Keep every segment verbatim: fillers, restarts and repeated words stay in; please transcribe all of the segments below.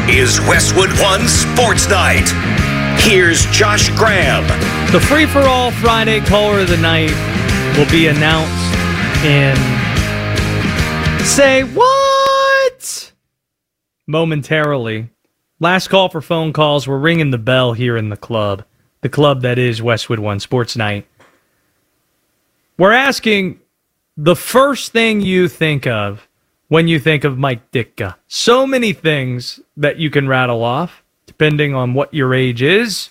is Westwood One Sports Night. Here's Josh Graham. The free-for-all Friday caller of the night will be announced in Say What? momentarily. Last call for phone calls. We're ringing the bell here in the club. The club that is Westwood One Sports Night. We're asking the first thing you think of when you think of Mike Ditka. So many things that you can rattle off, depending on what your age is.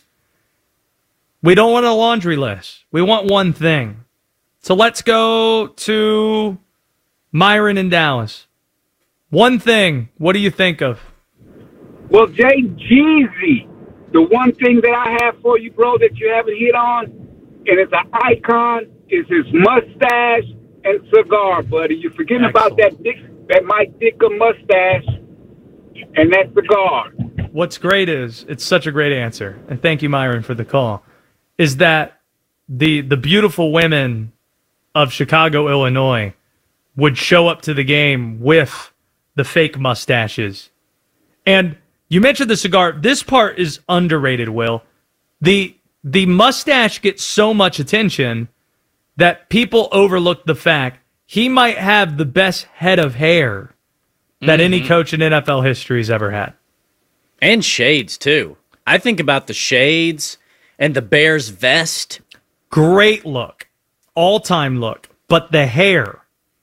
We don't want a laundry list. We want one thing. So let's go to Myron in Dallas. One thing. What do you think of? Well, Jay Jeezy, the one thing that I have for you, bro, that you haven't hit on, and it's an icon, is his mustache and cigar, buddy. You're forgetting Excellent. about that Dick, that Mike Ditka mustache and that cigar. What's great is, it's such a great answer, and thank you, Myron, for the call, is that the the beautiful women of Chicago, Illinois, would show up to the game with the fake mustaches. And you mentioned the cigar. This part is underrated, Will. The the mustache gets so much attention that people overlook the fact he might have the best head of hair that mm-hmm. any coach in N F L history has ever had. And shades, too. I think about the shades and the Bears vest. Great look. All-time look. But the hair,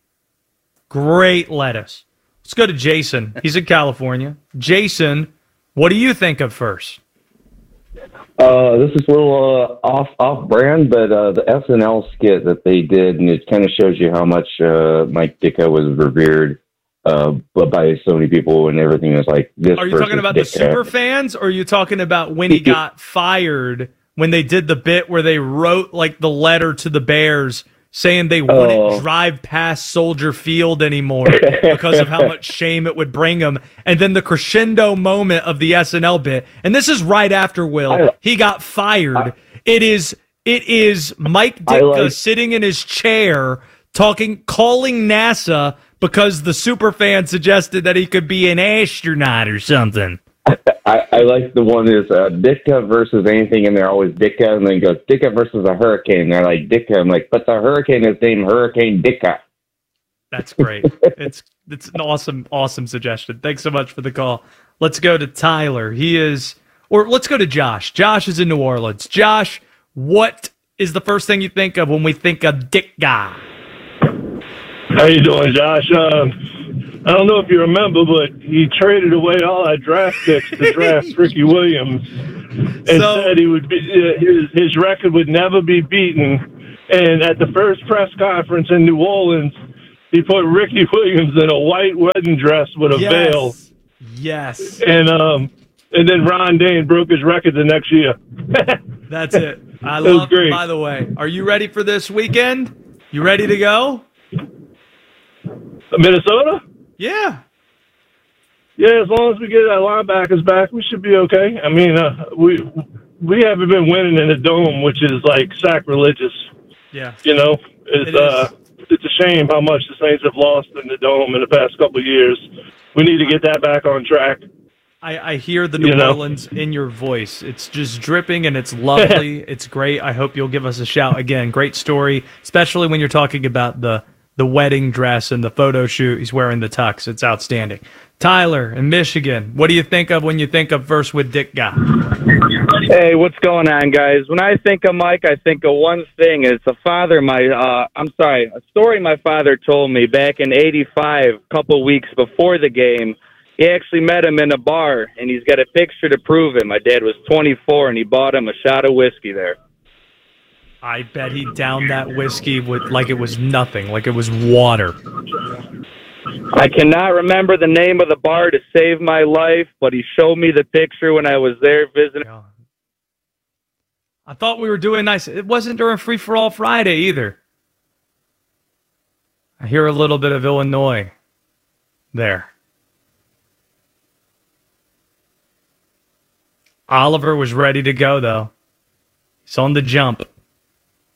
great lettuce. Let's go to Jason. He's in California. Jason, what do you think of first? Uh, this is a little uh, off off brand, but uh, the S N L skit that they did, and it kind of shows you how much uh, Mike Ditka was revered uh, by so many people, and everything was like this. Are you talking about Ditka. the super fans, or are you talking about when he got fired, when they did the bit where they wrote like the letter to the Bears saying they wouldn't oh. drive past Soldier Field anymore because of how much shame it would bring them. And then the crescendo moment of the S N L bit. And this is right after, Will. He got fired. I, it is it is Mike Ditka like, sitting in his chair talking, calling NASA because the superfan suggested that he could be an astronaut or something. I, I like the one is uh, Ditka versus anything, and they're always Ditka, and then he goes Ditka versus a hurricane. And they're like Ditka. I'm like, but the hurricane is named Hurricane Ditka. That's great. it's it's an awesome, awesome suggestion. Thanks so much for the call. Let's go to Tyler. He is, or let's go to Josh. Josh is in New Orleans. Josh, what is the first thing you think of when we think of Ditka? How you doing, Josh? Um, I don't know if you remember, but he traded away all our draft picks to draft Ricky Williams, and so, said he would be, uh, his his record would never be beaten. And at the first press conference in New Orleans, he put Ricky Williams in a white wedding dress with a yes, veil. Yes. And um, and then Ron Dane broke his record the next year. That's it. I it love. Great. By the way, are you ready for this weekend? You ready to go? Minnesota? Yeah. Yeah, as long as we get our linebackers back, we should be okay. I mean, uh, we we haven't been winning in the Dome, which is like sacrilegious. Yeah. You know, it's it uh, it's a shame how much the Saints have lost in the Dome in the past couple of years. We need to get that back on track. I, I hear the New you know? Orleans in your voice. It's just dripping, and it's lovely. It's great. I hope you'll give us a shout again. Great story, especially when you're talking about the the wedding dress and the photo shoot. He's wearing the tux. It's outstanding. Tyler in Michigan, what do you think of when you think of First with Ditka? Hey, what's going on, guys? When I think of Mike, I think of one thing. It's a father, my, uh, I'm sorry, a story my father told me back in eighty-five, a couple weeks before the game. He actually met him in a bar, and he's got a picture to prove it. My dad was twenty-four, and he bought him a shot of whiskey there. I bet he downed that whiskey with like it was nothing, like it was water. I cannot remember the name of the bar to save my life, but he showed me the picture when I was there visiting. I thought we were doing nice. It wasn't during Free For All Friday either. I hear a little bit of Illinois there. Oliver was ready to go, though. He's on the jump.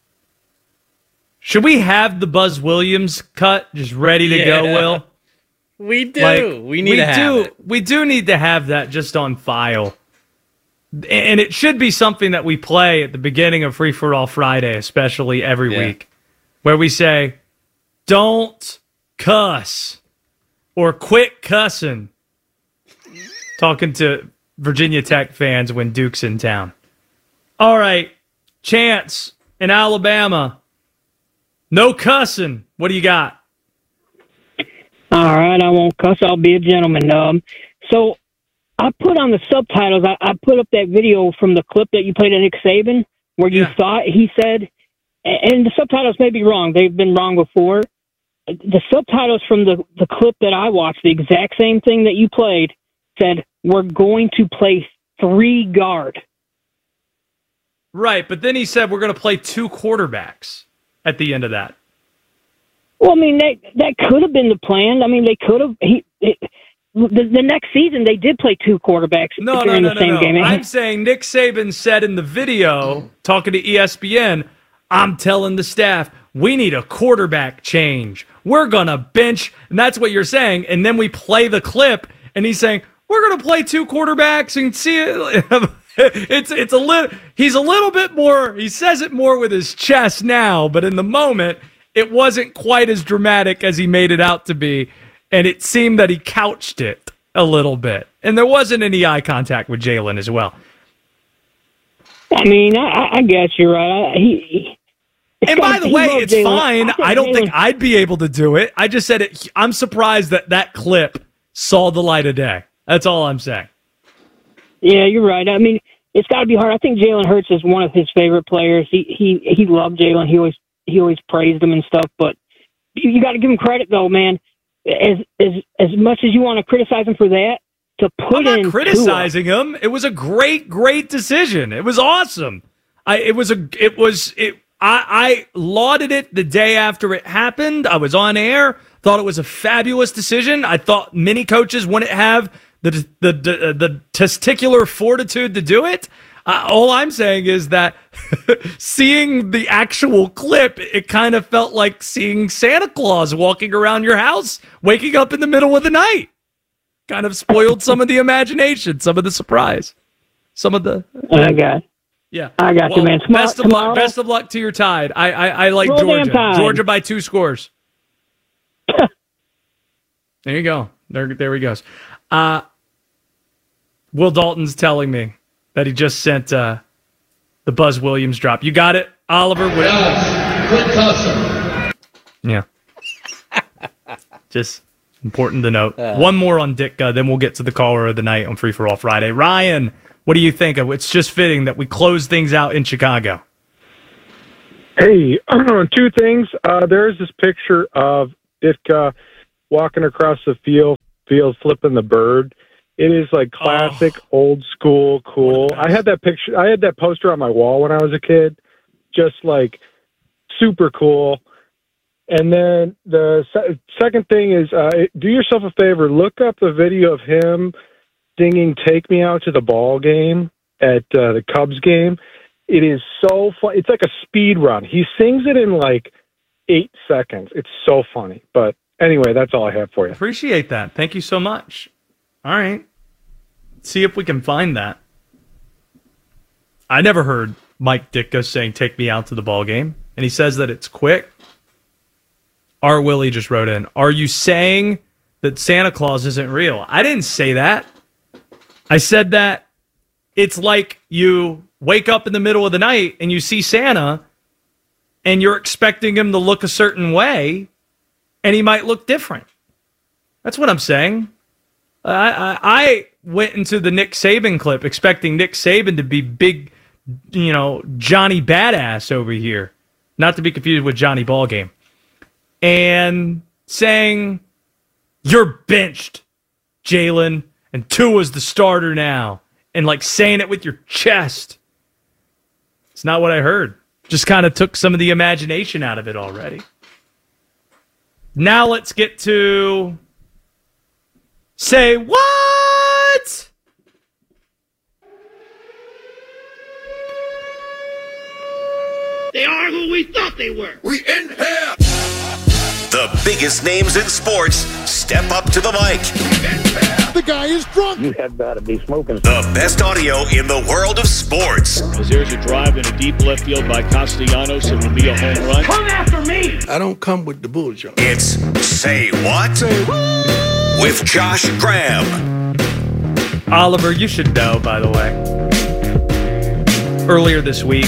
Should we have the Buzz Williams cut just ready to yeah. go, Will? We do. Like, we need we to have do, it. We do need to have that just on file. And it should be something that we play at the beginning of Free For All Friday, especially every Yeah. week, where we say, don't cuss or quit cussing. Talking to Virginia Tech fans when Duke's in town. All right, Chance in Alabama. No cussing. What do you got? All right, I won't cuss. I'll be a gentleman. Um, so I put on the subtitles, I, I put up that video from the clip that you played of Nick Saban where you Yeah. thought he said, and the subtitles may be wrong. They've been wrong before. The subtitles from the, the clip that I watched, the exact same thing that you played, said, we're going to play three guard. Right, but then he said we're going to play two quarterbacks at the end of that. Well, I mean, that that could have been the plan. I mean, they could have. He it, the, the next season they did play two quarterbacks No, no, during no, the no, same no. game. I'm saying Nick Saban said in the video, talking to E S P N, I'm telling the staff, we need a quarterback change. We're going to bench, and that's what you're saying. And then we play the clip, and he's saying, we're going to play two quarterbacks and see it. It's it's a little. He's a little bit more. He says it more with his chest now, but in the moment, it wasn't quite as dramatic as he made it out to be, and it seemed that he couched it a little bit, and there wasn't any eye contact with Jalen as well. I mean, I, I guess you're right. I, he, he, and by the he way, loved it's Jalen. fine. I, think I don't Jalen, think I'd be able to do it. I just said it. I'm surprised that that clip saw the light of day. That's all I'm saying. Yeah, you're right. I mean, it's got to be hard. I think Jalen Hurts is one of his favorite players. He he he loved Jalen. He always he always praised him and stuff. But you, you got to give him credit, though, man. As as as much as you want to criticize him for that, to put I'm in not criticizing Tua, him. It was a great, great decision. It was awesome. I it was a it was it. I, I lauded it the day after it happened. I was on air. Thought it was a fabulous decision. I thought many coaches wouldn't have the the the, the testicular fortitude to do it. Uh, all I'm saying is that seeing the actual clip, it kind of felt like seeing Santa Claus walking around your house, waking up in the middle of the night. Kind of spoiled some of the imagination, some of the surprise, some of the. I got. Yeah, I got well, you, man. Tomorrow, best of tomorrow, luck. Best of luck to your Tide. I I, I like Roll damn Georgia. Tide. Georgia by two scores. There you go. There, there he goes. Uh, Will Dalton's telling me that he just sent uh, the Buzz Williams drop. You got it, Oliver? Yeah. Just important to note. Uh, One more on Ditka, then we'll get to the caller of the night on Free For All Friday. Ryan, what do you think of? It's just fitting that we close things out in Chicago. Hey, two things. Uh, there's this picture of Ditka walking across the field, field flipping the bird. It is like classic, oh, old school, cool. I had that picture. I had that poster on my wall when I was a kid. Just like super cool. And then the se- second thing is, uh, do yourself a favor. Look up the video of him singing "Take Me Out to the Ball Game" at uh, the Cubs game. It is so fun. It's like a speed run. He sings it in like eight seconds. It's so funny. But anyway, that's all I have for you. Appreciate that. Thank you so much. All right. Let's see if we can find that. I never heard Mike Ditka saying, "Take me out to the ball game." And he says that it's quick. R. Willie just wrote in, are you saying that Santa Claus isn't real? I didn't say that. I said that it's like you wake up in the middle of the night and you see Santa and you're expecting him to look a certain way and he might look different. That's what I'm saying. I, I, I went into the Nick Saban clip expecting Nick Saban to be big, you know, Johnny Badass over here. Not to be confused with Johnny Ballgame. And saying, you're benched, Jalen, and Tua's the starter now. And like saying it with your chest. It's not what I heard. Just kind of took some of the imagination out of it already. Now let's get to say what? They are who we thought they were. We in here. The biggest names in sports step up to the mic. The guy is drunk. You have got to be smoking. The best audio in the world of sports. As there's a drive in a deep left field by Castellanos, it will be a home run. Come after me. I don't come with the bullshit. It's Say What? Say what? With Josh Graham. Oliver, you should know, by the way. Earlier this week,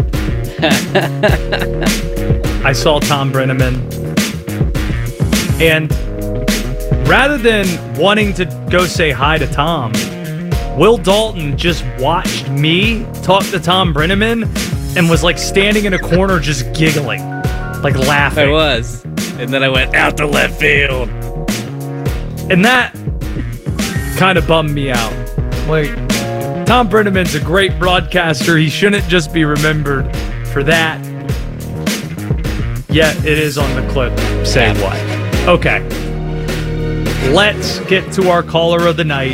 I saw Tom Brenneman, and rather than wanting to go say hi to Tom, Will Dalton just watched me talk to Tom Brenneman and was like standing in a corner just giggling, like laughing. I was. And then I went out to left field. And that kind of bummed me out. Like, Tom Brenneman's a great broadcaster. He shouldn't just be remembered for that. Yet it is on the clip. Say what? Okay. Let's get to our caller of the night.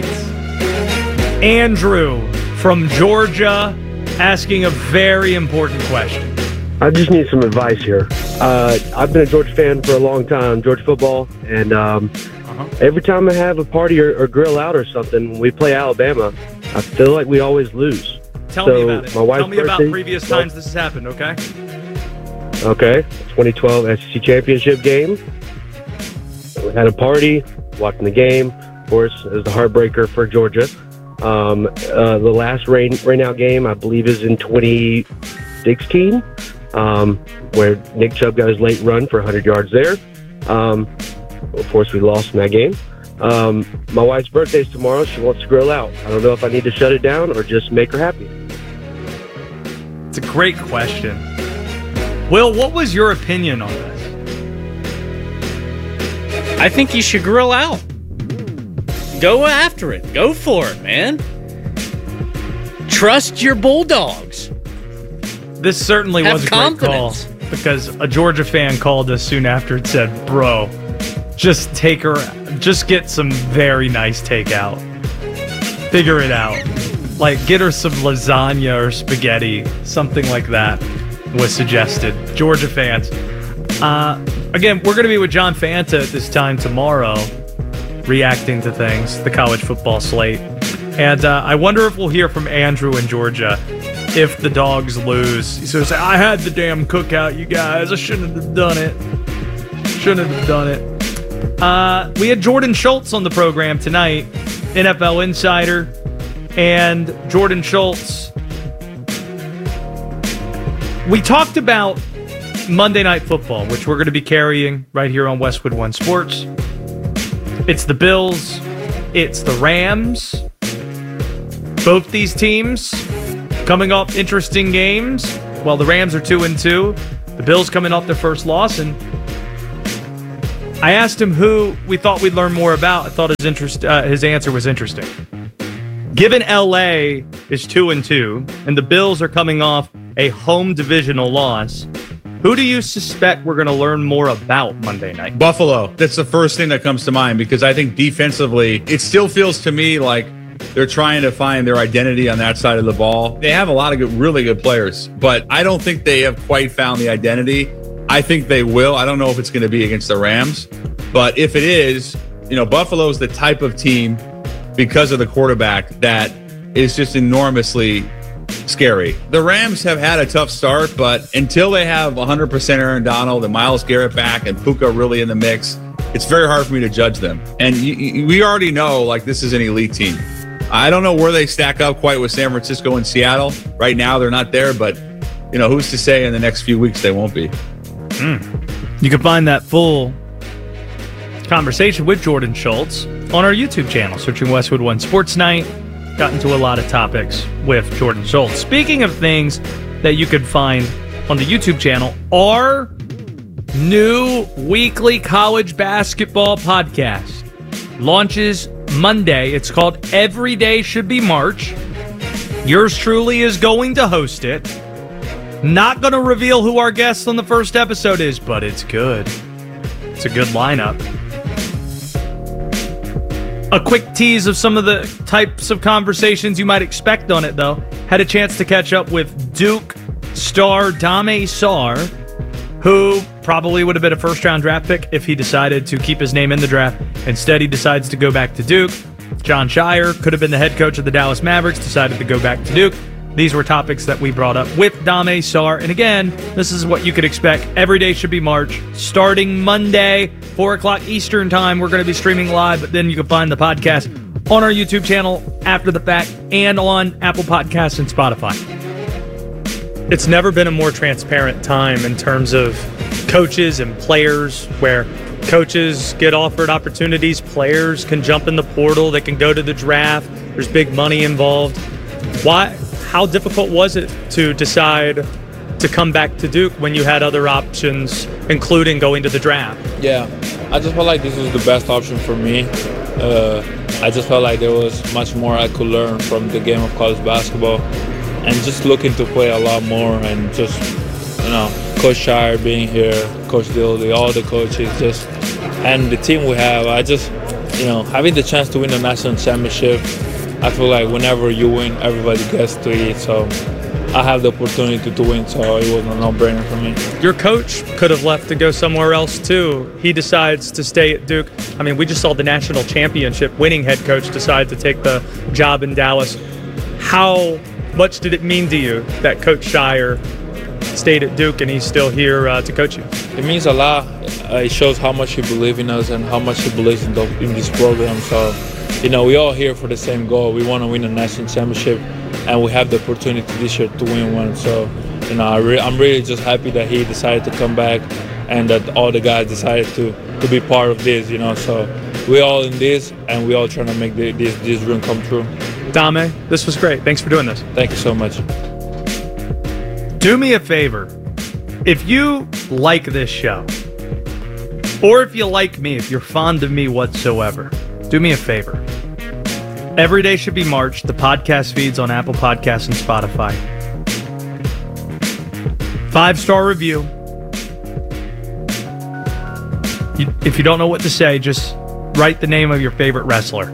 Andrew from Georgia asking a very important question. I just need some advice here. Uh, I've been a Georgia fan for a long time, Georgia football, and um, uh-huh. every time I have a party or, or grill out or something, when we play Alabama, I feel like we always lose. Tell so me about it. My wife's Tell me about birthday, previous times this has happened, okay? Okay. twenty twelve S E C championship game. We had a party, watching the game. Of course, it was the heartbreaker for Georgia. Um, uh, the last rain rain out game, I believe, is in twenty sixteen, um, where Nick Chubb got his late run for one hundred yards there. Um, of course, we lost in that game. Um, my wife's birthday's tomorrow. She wants to grill out. I don't know if I need to shut it down or just make her happy. It's a great question. Will, what was your opinion on this? I think you should grill out. Go after it. Go for it, man. Trust your Bulldogs. This certainly Have was a confidence. great call because a Georgia fan called us soon after and said, bro, just take her, just get some very nice takeout. Figure it out. Like, get her some lasagna or spaghetti, something like that was suggested. Georgia fans. Uh, again, we're going to be with John Fanta at this time tomorrow, reacting to things, the college football slate. And uh, I wonder if we'll hear from Andrew in Georgia if the Dogs lose. He's going to say, I had the damn cookout, you guys. I shouldn't have done it. Shouldn't have done it. Uh, we had Jordan Schultz on the program tonight, N F L Insider. And Jordan Schultz, we talked about Monday Night Football, which we're going to be carrying right here on Westwood One Sports. It's the Bills. It's the Rams. Both these teams coming off interesting games. Well, the Rams are two and two. The Bills coming off their first loss. And I asked him who we thought we'd learn more about. I thought his interest, uh, his answer was interesting. Given L A is two and two, and the Bills are coming off a home divisional loss, who do you suspect we're going to learn more about Monday night? Buffalo. That's the first thing that comes to mind because I think defensively, it still feels to me like they're trying to find their identity on that side of the ball. They have a lot of good, really good players, but I don't think they have quite found the identity. I think they will. I don't know if it's going to be against the Rams, but if it is, you know, Buffalo is the type of team because of the quarterback that is just enormously scary. The Rams have had a tough start, but until they have one hundred percent Aaron Donald and Myles Garrett back and Puka really in the mix, it's very hard for me to judge them. And you, you, we already know, like, this is an elite team. I don't know where they stack up quite with San Francisco and Seattle. Right now, they're not there, but, you know, who's to say in the next few weeks they won't be? Mm. You can find that full conversation with Jordan Schultz on our YouTube channel, searching Westwood One Sports Night. Got into a lot of topics with Jordan Schultz. Speaking of things that you could find on the YouTube channel, our new weekly college basketball podcast launches Monday. It's called Every Day Should Be March. Yours truly is going to host it. Not going to reveal who our guest on the first episode is, but it's good. It's a good lineup. A quick tease of some of the types of conversations you might expect on it, though. Had a chance to catch up with Duke star Dame Sarr, who probably would have been a first-round draft pick if he decided to keep his name in the draft. Instead, he decides to go back to Duke. Jon Scheyer could have been the head coach of the Dallas Mavericks, decided to go back to Duke. These were topics that we brought up with Dame Sarr. And again, this is what you could expect. Every day should be March. Starting Monday, four o'clock Eastern time, we're going to be streaming live, but then you can find the podcast on our YouTube channel after the fact and on Apple Podcasts and Spotify. It's never been a more transparent time in terms of coaches and players, where coaches get offered opportunities, players can jump in the portal, they can go to the draft, there's big money involved. Why? How difficult was it to decide to come back to Duke when you had other options, including going to the draft? Yeah, I just felt like this was the best option for me. Uh, I just felt like there was much more I could learn from the game of college basketball, and just looking to play a lot more, and just, you know, Coach Scheyer being here, Coach Dildy, all the coaches, just, and the team we have. I just, you know, having the chance to win the national championship, I feel like whenever you win, everybody gets to eat. So I have the opportunity to win, so it was a no-brainer for me. Your coach could have left to go somewhere else too. He decides to stay at Duke. I mean, we just saw the national championship winning head coach decide to take the job in Dallas. How much did it mean to you that Coach Scheyer stayed at Duke and he's still here uh, to coach you? It means a lot. Uh, it shows how much he believes in us and how much he believes in, the, in this program. So, you know, we're all here for the same goal. We want to win a national championship, and we have the opportunity this year to win one. So, you know, I re- I'm really just happy that he decided to come back and that all the guys decided to, to be part of this, you know. So we're all in this, and we're all trying to make the, this, this dream come true. Dame, this was great. Thanks for doing this. Thank you so much. Do me a favor. If you like this show, or if you like me, if you're fond of me whatsoever, do me a favor. Every day should be March. The podcast feeds on Apple Podcasts and Spotify. Five-star review. You, if you don't know what to say, just write the name of your favorite wrestler.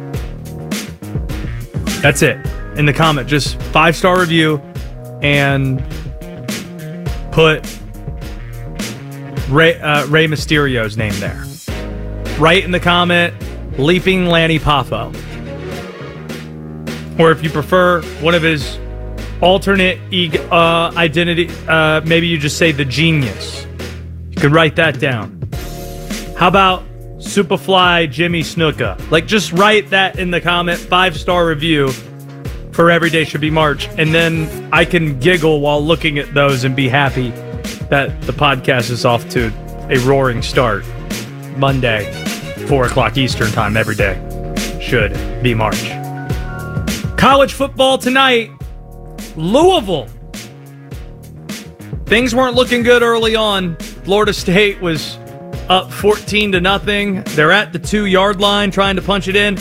That's it. In the comment, just five-star review and put Rey, uh, Rey Mysterio's name there. Write in the comment, Leaping Lanny Poffo. Or if you prefer one of his alternate uh, identity, uh, maybe you just say the Genius. You could write that down. How about Superfly Jimmy Snuka? Like, just write that in the comment, five-star review for Every Day Should Be March, and then I can giggle while looking at those and be happy that the podcast is off to a roaring start. Monday, four o'clock Eastern time, every day should be March. College football tonight, Louisville. Things weren't looking good early on. Florida State was up fourteen to nothing. They're at the two-yard line trying to punch it in.